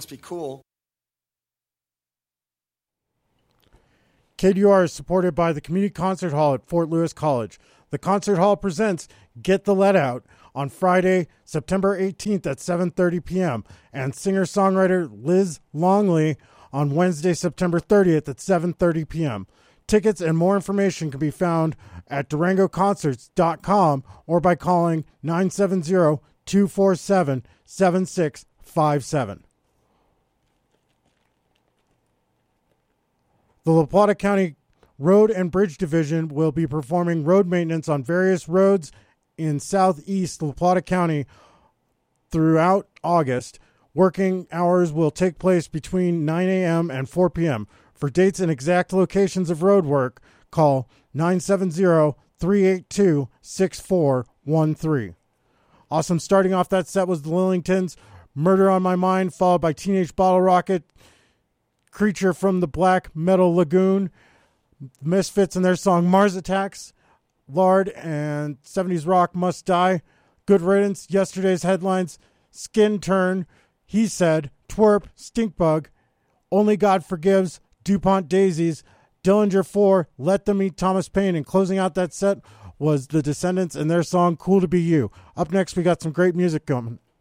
must be cool. KDUR is supported by the Community Concert Hall at Fort Lewis College. The Concert Hall presents Get the Let Out on Friday, September 18th at 7:30 p.m. and singer-songwriter Liz Longley on Wednesday, September 30th at 7:30 p.m. Tickets and more information can be found at DurangoConcerts.com or by calling 970-247-7657. The La Plata County Road and Bridge Division will be performing road maintenance on various roads in southeast La Plata County throughout August. Working hours will take place between 9 a.m. and 4 p.m. For dates and exact locations of road work, call 970-382-6413. Awesome. Starting off that set was the Lillingtons, Murder on My Mind, followed by Teenage Bottle Rocket, Creature from the Black Metal Lagoon, Misfits and their song Mars Attacks, Lard and 70s Rock Must Die, Good Riddance, Yesterday's Headlines, Skin Turn, He Said, Twerp, Stinkbug, Only God Forgives, DuPont Daisies, Dillinger 4, Let Them Eat Thomas Paine, and closing out that set was The Descendants and their song Cool to Be You. Up next, we got some great music coming.